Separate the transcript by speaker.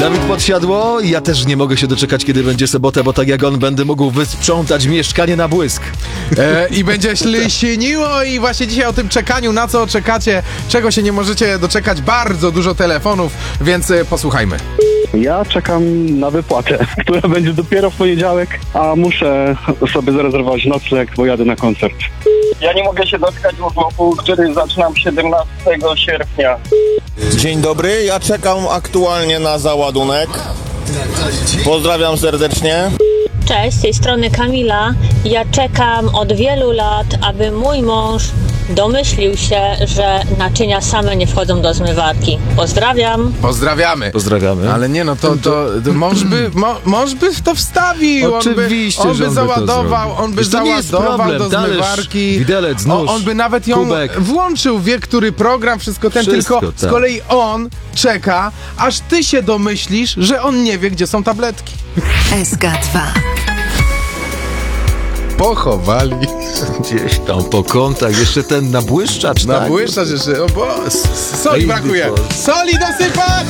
Speaker 1: Dawid Podsiadło, ja też nie mogę się doczekać, kiedy będzie sobota, bo tak jak on będę mógł wysprzątać mieszkanie na błysk.
Speaker 2: I będzie ślisieniło i właśnie dzisiaj o tym czekaniu, na co czekacie, czego się nie możecie doczekać, bardzo dużo telefonów, więc posłuchajmy.
Speaker 3: Ja czekam na wypłatę, która będzie dopiero w poniedziałek, a muszę sobie zarezerwować nocleg, bo jadę na koncert.
Speaker 4: Ja nie mogę się doczekać urlopu, który zaczynam 17 sierpnia.
Speaker 5: Dzień dobry, ja czekam aktualnie na załadunek. Pozdrawiam serdecznie.
Speaker 6: Cześć, z tej strony Kamila. Ja czekam od wielu lat, aby mój mąż domyślił się, że naczynia same nie wchodzą do zmywarki. Pozdrawiam.
Speaker 2: Pozdrawiamy.
Speaker 1: Pozdrawiamy.
Speaker 2: Ale nie no, to mąż by to wstawił.
Speaker 1: Oczywiście,
Speaker 2: on
Speaker 1: że
Speaker 2: by
Speaker 1: on by to
Speaker 2: załadował,
Speaker 1: zrobił.
Speaker 2: on by
Speaker 1: Wiesz, to nie jest
Speaker 2: załadował
Speaker 1: problem.
Speaker 2: do
Speaker 1: Talerz,
Speaker 2: zmywarki.
Speaker 1: widelec, nóż,
Speaker 2: on by nawet ją
Speaker 1: kubek.
Speaker 2: włączył, wie, który program, wszystko
Speaker 1: Wszystko,
Speaker 2: tylko z
Speaker 1: tak.
Speaker 2: kolei on czeka, aż ty się domyślisz, że on nie wie, gdzie są tabletki.
Speaker 7: SK2.
Speaker 2: Pochowali.
Speaker 1: Gdzieś tam po kątach, jeszcze ten nabłyszczacz, tak?
Speaker 2: Nabłyszczasz jeszcze, o bo soli
Speaker 1: Ej,
Speaker 2: brakuje.
Speaker 1: Boże.
Speaker 2: Soli dosypać!